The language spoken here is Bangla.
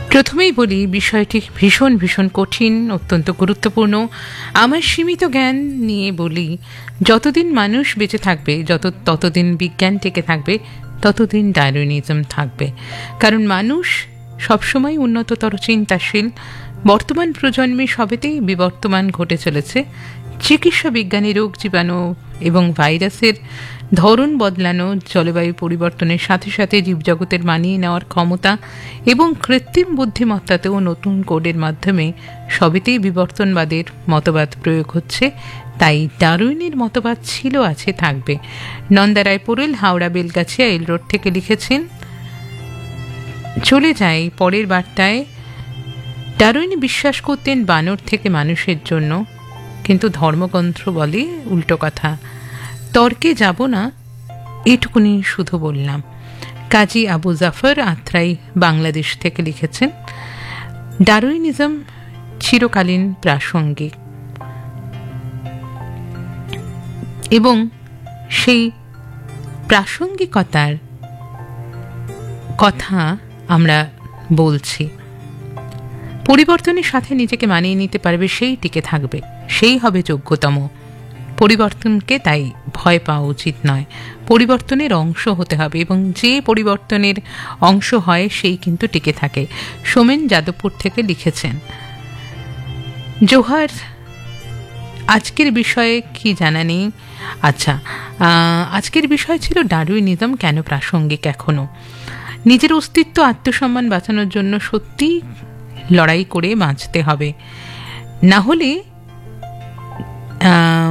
প্রথমেই বলি, বিষয়টি ভীষণ ভীষণ কঠিন, অত্যন্ত গুরুত্বপূর্ণ। আমার সীমিত জ্ঞান নিয়ে বলি, যতদিন মানুষ বেঁচে থাকবে, ততদিন বিজ্ঞান টিকে থাকবে, ততদিন ডারউইনিজম থাকবে। কারণ মানুষ সবসময় উন্নততর চিন্তাশীল। বর্তমান প্রজন্মে সবেতেই বিবর্তমান ঘটে চলেছে। চিকিৎসা বিজ্ঞানী রোগ জীবাণু এবং ভাইরাসের ধরন বদলানো, জলবায়ু পরিবর্তনের সাথে সাথে জীবজগতের মানিয়ে নেওয়ার ক্ষমতা এবং কৃত্রিম বুদ্ধিমত্তাতেও নতুন কোডের মাধ্যমে সবেতেই বিবর্তনবাদের মতবাদ প্রয়োগ হচ্ছে। তাই ডারউইনের মতবাদ ছিল, আছে, থাকবে। নন্দা রায় পোরেল, হাওড়া বেলগাছিয়া এল রোড থেকে লিখেছেন। চলে যাই পরের বার্তায়। ডারউইন বিশ্বাস করতেন বানর থেকে মানুষের জন্য, কিন্তু ধর্মগ্রন্থ বলে উল্টো কথা। তর্কে যাব না, এটুকুনি শুধু বললাম। কাজী আবু জাফর আত্রাই বাংলাদেশ থেকে লিখেছেন, ডারউইনিজম চিরকালীন প্রাসঙ্গিক এবং সেই প্রাসঙ্গিকতার কথা আমরা বলছি। পরিবর্তনের সাথে নিজেকে মানিয়ে নিতে পারবে সেই টিকে থাকবে, সেই হবে যোগ্যতম। পরিবর্তনকে তাই ভয় পাওয়া উচিত নয়, পরিবর্তনের অংশ হতে হবে, এবং যে পরিবর্তনের অংশ হয় সেই কিন্তু টিকে থাকে। সোমেন যাদবপুর থেকে লিখেছেন, জোহার, আজকের বিষয়ে কি জানা নেই। আচ্ছা, আজকের বিষয় ছিল ডারউইনিজম কেন প্রাসঙ্গিক এখনো। নিজের অস্তিত্ব, আত্মসম্মান বাঁচানোর জন্য সত্যি লড়াই করে বাঁচতে হবে, না হলে